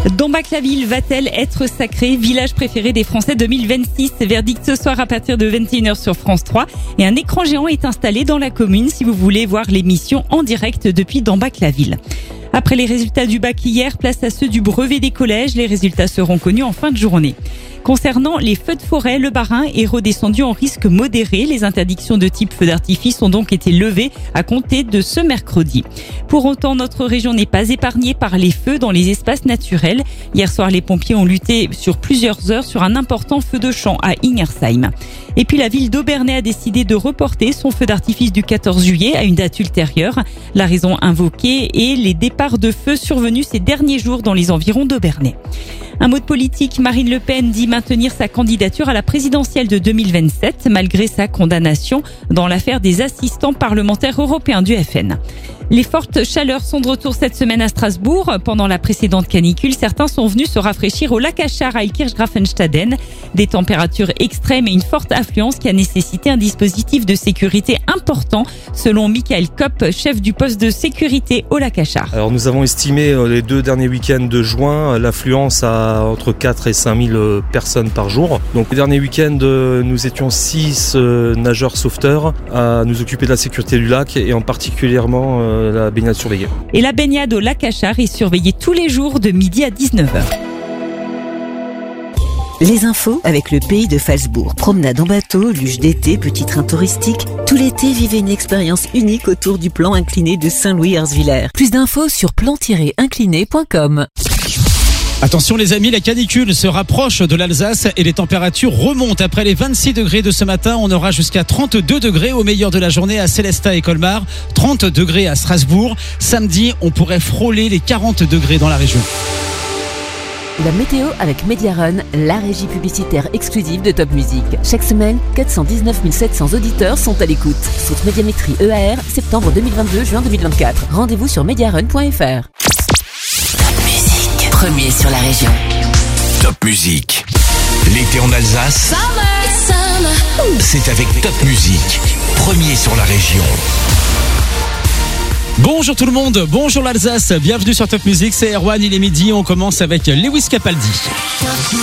Dombasle-la-Ville va-t-elle être sacrée village préféré des Français 2026 ? Verdict ce soir à partir de 21h sur France 3. Et un écran géant est installé dans la commune si vous voulez voir l'émission en direct depuis Dombasle-la-Ville. Après les résultats du bac hier, place à ceux du brevet des collèges. Les résultats seront connus en fin de journée. Concernant les feux de forêt, le Bas-Rhin est redescendu en risque modéré. Les interdictions de type feux d'artifice ont donc été levées à compter de ce mercredi. Pour autant, notre région n'est pas épargnée par les feux dans les espaces naturels. Hier soir, les pompiers ont lutté sur plusieurs heures sur un important feu de champ à Ingersheim. Et puis la ville d'Obernai a décidé de reporter son feu d'artifice du 14 juillet à une date ultérieure. La raison invoquée est les départs de feu survenus ces derniers jours dans les environs d'Obernai. Un mot de politique, Marine Le Pen dit maintenir sa candidature à la présidentielle de 2027 malgré sa condamnation dans l'affaire des assistants parlementaires européens du FN. Les fortes chaleurs sont de retour cette semaine à Strasbourg. Pendant la précédente canicule, certains sont venus se rafraîchir au lac Achar à Ilkirch-Grafenstaden. Des températures extrêmes et une forte affluence qui a nécessité un dispositif de sécurité important, selon Michael Kopp, chef du poste de sécurité au lac Achar. Alors nous avons estimé les 2 derniers week-ends de juin l'affluence à entre 4 et 5 000 personnes par jour. Donc le dernier week-end, nous étions 6 nageurs sauveteurs à nous occuper de la sécurité du lac et en particulièrement la baignade surveillée. Et la baignade au lac Achar est surveillée tous les jours de midi à 19h. Les infos avec le pays de Falsbourg. Promenade en bateau, luge d'été, petit train touristique. Tout l'été, vivez une expérience unique autour du plan incliné de Saint-Louis-Herzvillers. Plus d'infos sur plan-incliné.com. Attention les amis, la canicule se rapproche de l'Alsace et les températures remontent. Après les 26 degrés de ce matin, on aura jusqu'à 32 degrés au meilleur de la journée à Sélestat et Colmar, 30 degrés à Strasbourg. Samedi, on pourrait frôler les 40 degrés dans la région. La météo avec Mediarun, la régie publicitaire exclusive de Top Music. Chaque semaine, 419 700 auditeurs sont à l'écoute. Saute Médiamétrie EAR, septembre 2022, juin 2024. Rendez-vous sur mediarun.fr. Premier sur la région. Top Music. L'été en Alsace, c'est avec Top Music. Premier sur la région. Bonjour tout le monde, bonjour l'Alsace, bienvenue sur Top Music, c'est Erwan, il est midi, on commence avec Lewis Capaldi.